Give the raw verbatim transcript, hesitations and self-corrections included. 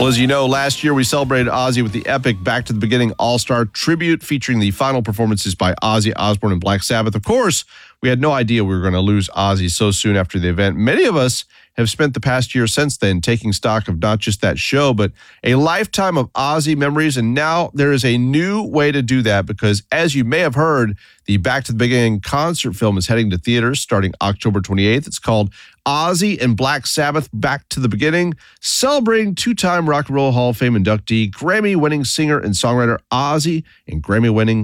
Well, as you know, last year we celebrated Ozzy with the epic Back to the Beginning All-Star tribute featuring the final performances by Ozzy Osbourne and Black Sabbath. Of course, we had no idea we were going to lose Ozzy so soon after the event. Many of us have spent the past year since then taking stock of not just that show, but a lifetime of Ozzy memories. And now there is a new way to do that because, as you may have heard, the Back to the Beginning concert film is heading to theaters starting October twenty-eighth. It's called Ozzy and Black Sabbath Back to the Beginning, celebrating two-time Rock and Roll Hall of Fame inductee, Grammy-winning singer and songwriter Ozzy and Grammy-winning